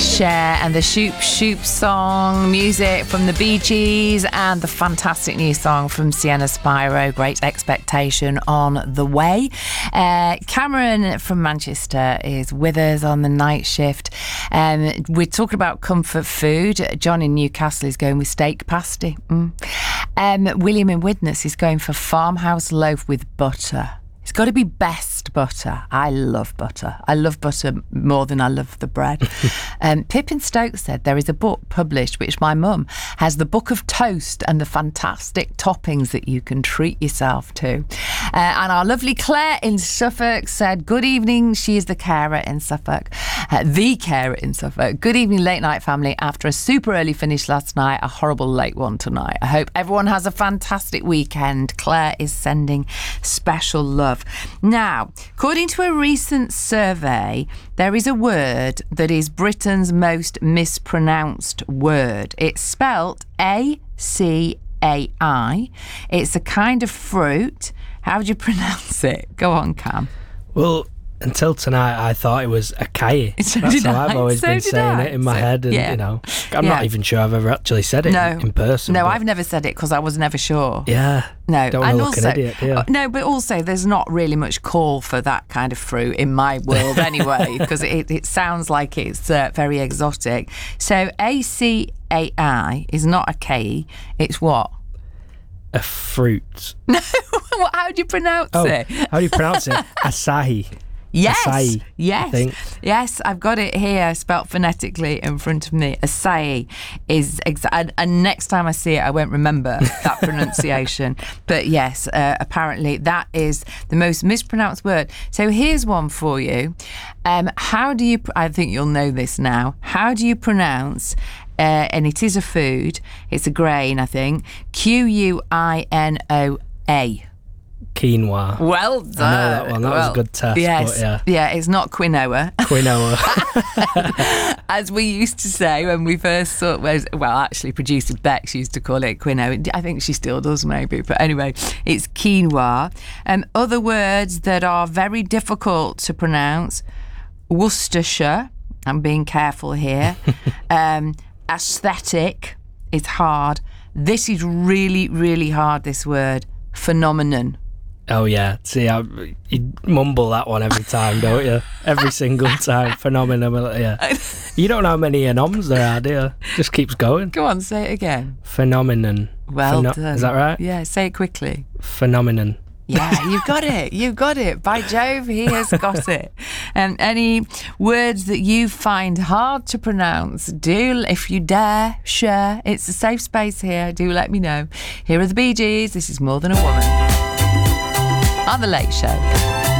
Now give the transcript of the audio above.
Cher and the Shoop Shoop song, music from the Bee Gees, and the fantastic new song from Sienna Spyro, Great Expectation, on the way. Cameron from Manchester is with us on the night shift. We're talking about comfort food. John in Newcastle is going with steak pasty. William in Widnes is going for farmhouse loaf with butter. It's got to be best butter. I love butter. I love butter more than I love the bread. Pip in Stoke said there is a book published which my mum has, the Book of Toast and the fantastic toppings that you can treat yourself to. And our lovely Claire in Suffolk said, good evening. She is the carer in Suffolk. The carer in Suffolk. Good evening, late night family. After a super early finish last night, a horrible late one tonight. I hope everyone has a fantastic weekend. Claire is sending special love. Now, according to a recent survey, there is a word that is Britain's most mispronounced word. It's spelt A-C-A-I. It's a kind of fruit. How do you pronounce it? Go on, Cam. Well, until tonight, I thought it was acai. That's how I've always been saying it in my head. And, you know, I'm not even sure I've ever actually said it in person. No, I've never said it because I was never sure. Yeah. No. Don't want to look an idiot, do you? No, but also there's not really much call for that kind of fruit in my world anyway, because it sounds like it's very exotic. So A-C-A-I is not acai. It's what? A fruit. No. How do you pronounce it? How do you pronounce it? Acai. Yes, acai, yes, yes. I've got it here, spelt phonetically in front of me. Acai is and next time I see it, I won't remember that pronunciation. But yes, apparently that is the most mispronounced word. So here's one for you. How do you? I think you'll know this now. How do you pronounce? And it is a food. It's a grain, I think. Quinoa. Quinoa. Well done. I know that one. That was a good test. Yes. But yeah, it's not quinoa. Quinoa. As we used to say when we first saw, well, actually, producer Bex used to call it quinoa. I think she still does, maybe. But anyway, it's quinoa. Other words that are very difficult to pronounce: Worcestershire. I'm being careful here. Aesthetic is hard. This is really, really hard, this word. Phenomenon. Oh, yeah. See, you mumble that one every time, don't you? Every single time. Phenomenon. Yeah. You don't know how many noms there are, do you? Just keeps going. Go on, say it again. Phenomenon. Well done. Is that right? Yeah, say it quickly. Phenomenon. Yeah, you've got it. You've got it. By Jove, he has got it. Any words that you find hard to pronounce, do, if you dare, share. It's a safe space here. Do let me know. Here are the Bee Gees. This is More Than a Woman on The Late Show.